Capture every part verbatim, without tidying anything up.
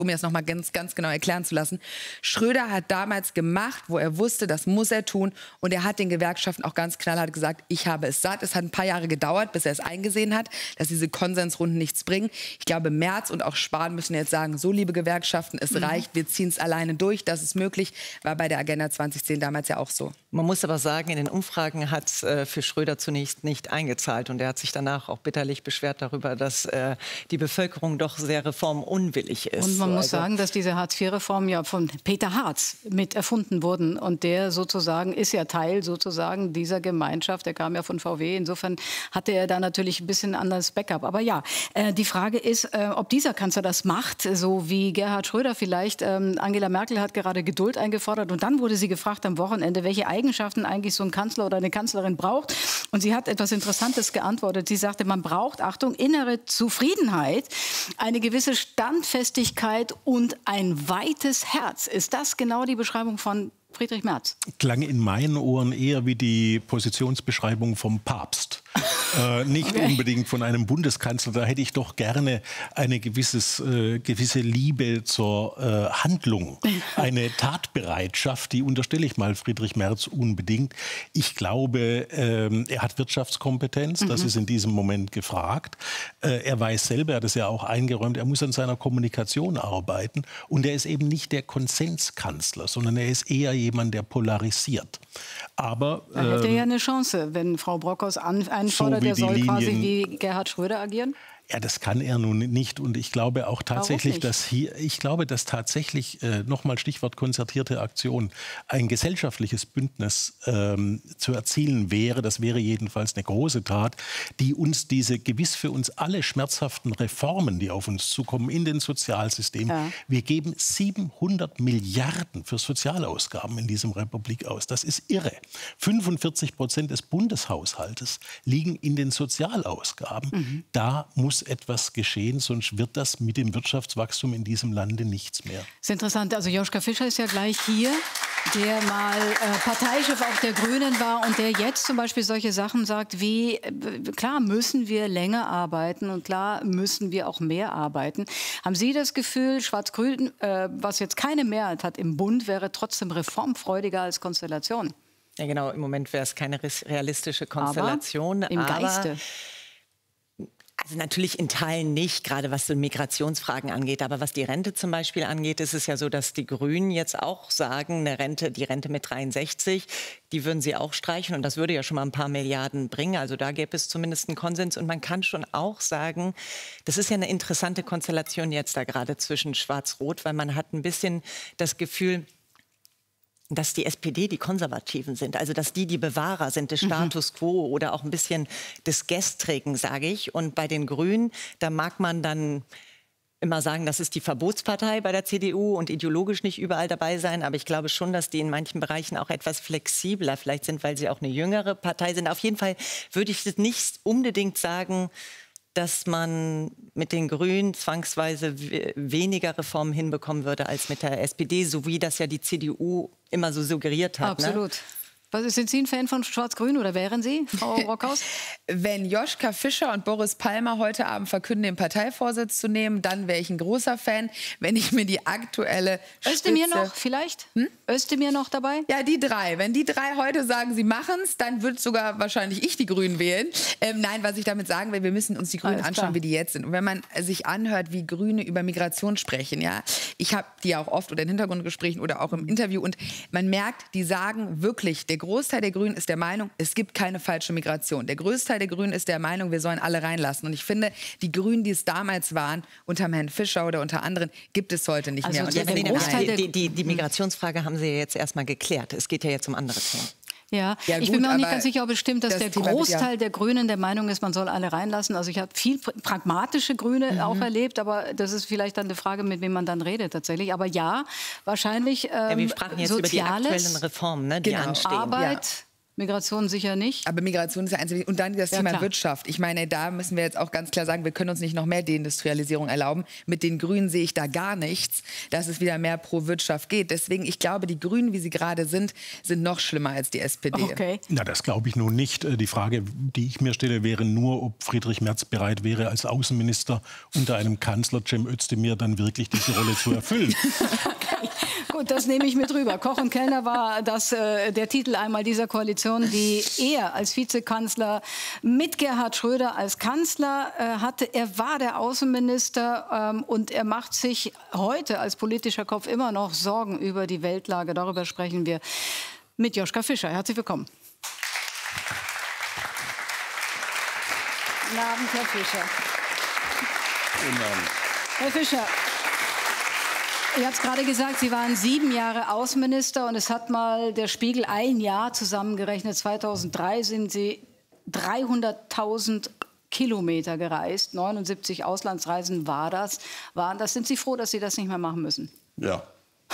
um jetzt noch mal ganz, ganz genau erklären zu lassen. Schröder hat damals gemacht, wo er wusste, das muss er tun. Und er hat den Gewerkschaften auch ganz knallhart gesagt, ich habe es satt. Es hat ein paar Jahre gedauert, bis er es eingesehen hat, dass diese Konsensrunden nichts bringen. Ich glaube, Merz und auch Spahn müssen jetzt sagen, so liebe Gewerkschaften, es mhm. reicht, wir ziehen es alleine durch, das ist möglich. War bei der Agenda zwanzig zehn damals ja auch so. Man muss aber sagen, in den Umfragen hat es äh, für Schröder zunächst nicht eingezahlt. Und er hat sich danach auch bitterlich beschwert darüber, dass äh, die Bevölkerung doch sehr reformunwillig ist. Und man muss also, sagen, dass diese Hartz-vier-Reformen ja von Peter Hartz mit erfunden wurden. Und der sozusagen ist ja Teil sozusagen dieser Gemeinschaft. Der kam ja von V W. Insofern hatte er da natürlich ein bisschen anderes Backup. Aber ja, äh, die Frage ist, äh, ob dieser Kanzler das macht, so wie Gerhard Schröder vielleicht. Ähm, Angela Merkel hat gerade Geduld eingefordert. Und dann wurde sie gefragt am Wochenende, welche Eigenschaften eigentlich so ein Kanzler oder eine Kanzlerin braucht. Und sie hat etwas Interessantes geantwortet. Sie sagte, man braucht, Achtung, innere Zufriedenheit, eine gewisse Standfestigkeit und ein weites Herz. Ist das genau die Beschreibung von Friedrich Merz? Klang in meinen Ohren eher wie die Positionsbeschreibung vom Papst. äh, nicht okay. unbedingt von einem Bundeskanzler. Da hätte ich doch gerne eine gewisses, äh, gewisse Liebe zur äh, Handlung, eine Tatbereitschaft, die unterstelle ich mal Friedrich Merz unbedingt. Ich glaube, ähm, er hat Wirtschaftskompetenz, mhm. das ist in diesem Moment gefragt. Äh, er weiß selber, er hat es ja auch eingeräumt, er muss an seiner Kommunikation arbeiten. Und er ist eben nicht der Konsenskanzler, sondern er ist eher jemand, der polarisiert. Aber da hätte er ja eine Chance, wenn Frau Brockhaus an, einfordert, so er soll Linien, quasi wie Gerhard Schröder agieren. Ja, das kann er nun nicht. Und ich glaube auch tatsächlich, nicht? dass hier, ich glaube, dass tatsächlich, äh, nochmal Stichwort konzertierte Aktion, ein gesellschaftliches Bündnis ähm, zu erzielen wäre. Das wäre jedenfalls eine große Tat, die uns diese gewiss für uns alle schmerzhaften Reformen, die auf uns zukommen, in den Sozialsystemen. Ja. Wir geben siebenhundert Milliarden für Sozialausgaben in diesem Republik aus. Das ist irre. fünfundvierzig Prozent des Bundeshaushaltes liegen in den Sozialausgaben. Mhm. Da muss etwas geschehen, sonst wird das mit dem Wirtschaftswachstum in diesem Lande nichts mehr. Das ist interessant. Also Joschka Fischer ist ja gleich hier, der mal äh, Parteichef auch der Grünen war und der jetzt zum Beispiel solche Sachen sagt wie, äh, klar müssen wir länger arbeiten und klar müssen wir auch mehr arbeiten. Haben Sie das Gefühl, Schwarz-Grün, äh, was jetzt keine Mehrheit hat im Bund, wäre trotzdem reformfreudiger als Konstellation? Ja genau, im Moment wäre es keine realistische Konstellation. Aber im Geiste. Aber also natürlich in Teilen nicht, gerade was so Migrationsfragen angeht. Aber was die Rente zum Beispiel angeht, ist es ja so, dass die Grünen jetzt auch sagen, eine Rente, die Rente mit dreiundsechzig, die würden sie auch streichen. Und das würde ja schon mal ein paar Milliarden bringen. Also da gäbe es zumindest einen Konsens. Und man kann schon auch sagen, das ist ja eine interessante Konstellation jetzt da gerade zwischen Schwarz-Rot, weil man hat ein bisschen das Gefühl, dass die S P D die Konservativen sind, also dass die die Bewahrer sind des Status quo oder auch ein bisschen des Gestrigen, sage ich. Und bei den Grünen, da mag man dann immer sagen, das ist die Verbotspartei bei der C D U und ideologisch nicht überall dabei sein. Aber ich glaube schon, dass die in manchen Bereichen auch etwas flexibler vielleicht sind, weil sie auch eine jüngere Partei sind. Auf jeden Fall würde ich das nicht unbedingt sagen, dass man mit den Grünen zwangsweise weniger Reformen hinbekommen würde als mit der S P D, so wie das ja die C D U immer so suggeriert hat. Absolut. Ne? Was, sind Sie ein Fan von Schwarz-Grün oder wären Sie, Frau Brockhaus? Wenn Joschka Fischer und Boris Palmer heute Abend verkünden, den Parteivorsitz zu nehmen, dann wäre ich ein großer Fan. Wenn ich mir die aktuelle Özdemir Spitze noch vielleicht? Hm? Özdemir noch dabei? Ja, die drei. Wenn die drei heute sagen, sie machen es, dann wird sogar wahrscheinlich ich die Grünen wählen. Ähm, nein, was ich damit sagen will, wir müssen uns die Grünen Alles anschauen, klar. wie die jetzt sind. Und wenn man sich anhört, wie Grüne über Migration sprechen, ja, ich habe die ja auch oft oder in Hintergrundgesprächen oder auch im Interview und man merkt, die sagen wirklich, der Großteil der Grünen ist der Meinung, es gibt keine falsche Migration. Der Großteil der Grünen ist der Meinung, wir sollen alle reinlassen. Und ich finde, die Grünen, die es damals waren, unter Herrn Fischer oder unter anderen, gibt es heute nicht Also mehr. Und der deswegen- Großteil die, die, die, die Migrationsfrage haben Sie ja jetzt erstmal geklärt. Es geht ja jetzt um andere Themen. Ja, Ja, ich gut, bin mir auch nicht aber ganz sicher, ob es stimmt, dass das der Thema wird ja- Großteil der Grünen der Meinung ist, man soll alle reinlassen. Also ich habe viel pr- pragmatische Grüne Mhm. auch erlebt, aber das ist vielleicht dann eine Frage, mit wem man dann redet tatsächlich. Aber ja, wahrscheinlich ähm, Ja, wir sprachen jetzt über die Soziales, aktuellen Reformen, ne, die Genau. anstehen. Arbeit, Migration sicher nicht. Aber Migration ist ja eins. Und dann das Ja, Thema klar. Wirtschaft. Ich meine, da müssen wir jetzt auch ganz klar sagen, wir können uns nicht noch mehr Deindustrialisierung erlauben. Mit den Grünen sehe ich da gar nichts, dass es wieder mehr pro Wirtschaft geht. Deswegen, ich glaube, die Grünen, wie sie gerade sind, sind noch schlimmer als die S P D. Okay. Na, das glaube ich nun nicht. Die Frage, die ich mir stelle, wäre nur, ob Friedrich Merz bereit wäre, als Außenminister unter einem Kanzler Cem Özdemir dann wirklich diese Rolle zu erfüllen. Okay. Gut, das nehme ich mit rüber. Koch und Kellner war das, äh, der Titel einmal dieser Koalition, die er als Vizekanzler mit Gerhard Schröder als Kanzler äh, hatte. Er war der Außenminister ähm, und er macht sich heute als politischer Kopf immer noch Sorgen über die Weltlage. Darüber sprechen wir mit Joschka Fischer. Herzlich willkommen. Guten Abend, Herr Fischer. Guten Abend. Herr Fischer, ich habe es gerade gesagt, Sie waren sieben Jahre Außenminister und es hat mal der Spiegel ein Jahr zusammengerechnet. zweitausenddrei sind Sie dreihunderttausend Kilometer gereist. neunundsiebzig Auslandsreisen war das. Waren das. Sind Sie froh, dass Sie das nicht mehr machen müssen? Ja,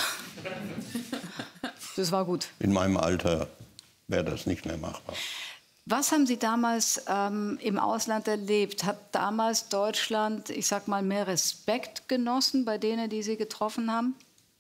Das war gut. in meinem Alter wäre das nicht mehr machbar. Was haben Sie damals ähm, im Ausland erlebt? Hat damals Deutschland, ich sag mal, mehr Respekt genossen bei denen, die Sie getroffen haben?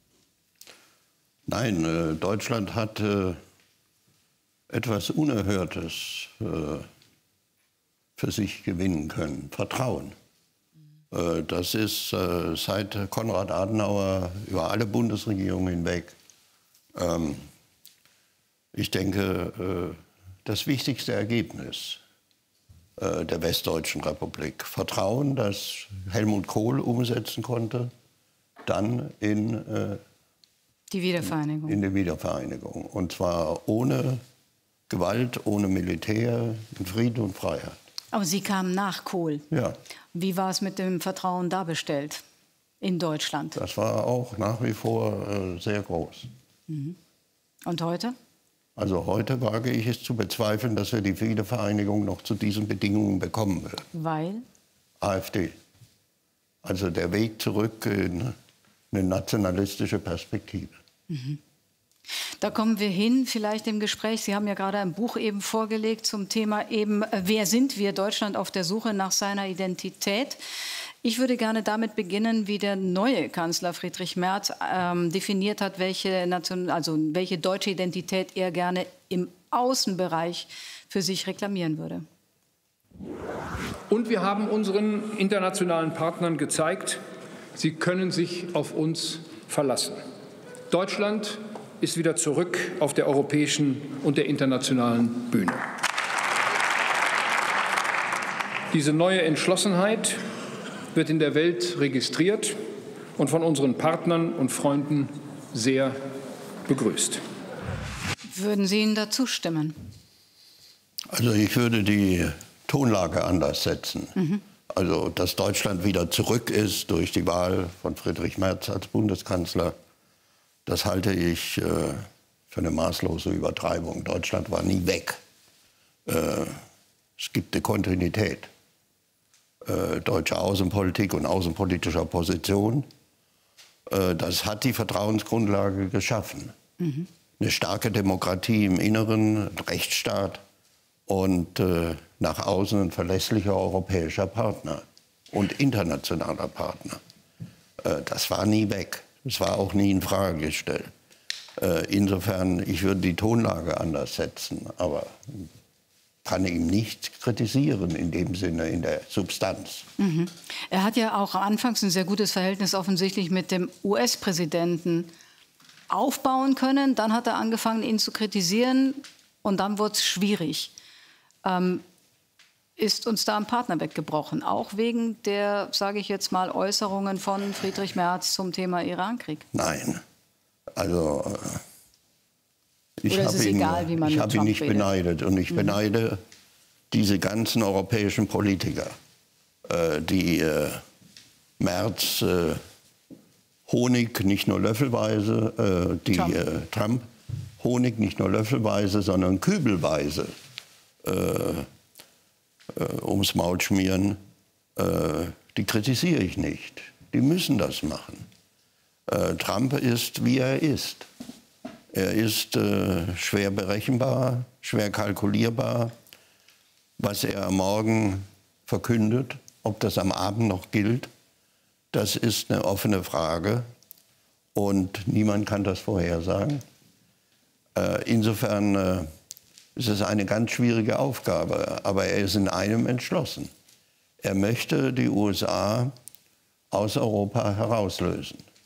Nein, äh, Deutschland hat äh, etwas Unerhörtes äh, für sich gewinnen können. Vertrauen. Äh, das ist äh, seit Konrad Adenauer über alle Bundesregierungen hinweg, ähm, ich denke, äh, das wichtigste Ergebnis äh, der Westdeutschen Republik. Vertrauen, das Helmut Kohl umsetzen konnte, dann in, äh, Die Wiedervereinigung. in die Wiedervereinigung. Und zwar ohne Gewalt, ohne Militär, in Frieden und Freiheit. Aber Sie kamen nach Kohl. Ja, Wie war es mit dem Vertrauen da bestellt in Deutschland? das war auch nach wie vor äh, sehr groß. Und heute? Also heute wage ich es zu bezweifeln, dass wir die Wiedervereinigung noch zu diesen Bedingungen bekommen würden. Weil? AfD. Also der Weg zurück in eine nationalistische Perspektive. Da kommen wir hin, vielleicht im Gespräch. Sie haben ja gerade ein Buch eben vorgelegt zum Thema eben, äh, wer sind wir? Deutschland auf der Suche nach seiner Identität. Ich würde gerne damit beginnen, wie der neue Kanzler Friedrich Merz ähm, definiert hat, welche, Nation, also welche deutsche Identität er gerne im Außenbereich für sich reklamieren würde. Und wir haben unseren internationalen Partnern gezeigt, sie können sich auf uns verlassen. Deutschland ist wieder zurück auf der europäischen und der internationalen Bühne. Diese neue Entschlossenheit wird in der Welt registriert und von unseren Partnern und Freunden sehr begrüßt. Würden Sie ihm dazu stimmen? Also ich würde die Tonlage anders setzen. Mhm. Also dass Deutschland wieder zurück ist durch die Wahl von Friedrich Merz als Bundeskanzler, das halte ich äh, für eine maßlose Übertreibung. Deutschland war nie weg. Äh, es gibt eine Kontinuität. Äh, deutsche Außenpolitik und außenpolitischer Position, äh, das hat die Vertrauensgrundlage geschaffen. Mhm. Eine starke Demokratie im Inneren, ein Rechtsstaat und äh, nach außen ein verlässlicher europäischer Partner und internationaler Partner. Äh, das war nie weg. Das war auch nie in Frage gestellt. Äh, insofern, ich würde die Tonlage anders setzen, aber kann ihm nicht kritisieren in dem Sinne, in der Substanz. Mhm. Er hat ja auch anfangs ein sehr gutes Verhältnis offensichtlich mit dem U S-Präsidenten aufbauen können. Dann hat er angefangen, ihn zu kritisieren und dann wurde es schwierig. Ähm, ist uns da ein Partner weggebrochen, auch wegen der, sage ich jetzt mal, Äußerungen von Friedrich Merz zum Thema Irankrieg? Nein, also ich Oder ist habe es ihn, egal, wie man ich mit habe ihn Trump nicht redet? beneidet und ich Mhm. beneide diese ganzen europäischen Politiker, äh, die äh, Merz äh, Honig nicht nur löffelweise, äh, die Trump. äh, Trump Honig nicht nur löffelweise, sondern kübelweise äh, äh, ums Maul schmieren, äh, die kritisiere ich nicht. Die müssen das machen. Äh, Trump ist, wie er ist. Er ist äh, schwer berechenbar, schwer kalkulierbar. Was er am Morgen verkündet, ob das am Abend noch gilt, das ist eine offene Frage. Und niemand kann das vorhersagen. Äh, insofern äh, ist es eine ganz schwierige Aufgabe. Aber er ist in einem entschlossen. Er möchte die U S A aus Europa herauslösen.